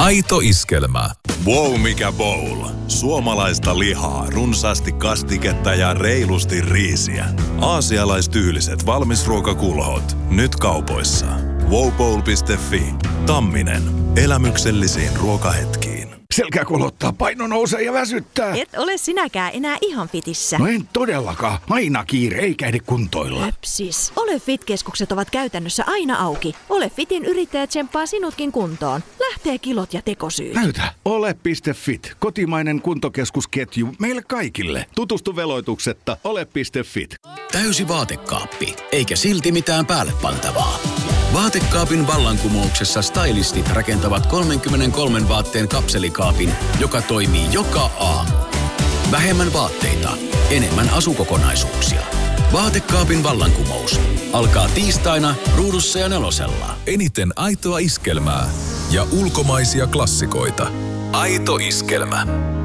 Aito iskelmä. Wow, mikä bowl. Suomalaista lihaa, runsaasti kastiketta ja reilusti riisiä. Aasialaistyyliset valmisruokakulhot. Nyt kaupoissa. wowbowl.fi. Tamminen. Elämyksellisiin ruokahetkiin. Selkä kolottaa, paino nousee ja väsyttää. Et ole sinäkään enää ihan fitissä. No en todellakaan. Aina kiire, eikä ehdi kuntoilla. Höpsis. Ole Fit-keskukset ovat käytännössä aina auki. Ole Fitin yrittäjä tsemppaa sinutkin kuntoon. Lähtee kilot ja tekosyyt. Näytä. Ole.fit. Kotimainen kuntokeskusketju meille kaikille. Tutustu veloituksetta ole.fit. Täysi vaatekaappi, eikä silti mitään päälle pantavaa. Vaatekaapin vallankumouksessa stylistit rakentavat 33 vaatteen kapselikaapin, joka toimii joka aamu. Vähemmän vaatteita, enemmän asukokonaisuuksia. Vaatekaapin vallankumous alkaa tiistaina Ruudussa ja Nelosella. Eniten aitoa iskelmää ja ulkomaisia klassikoita. Aito iskelmä.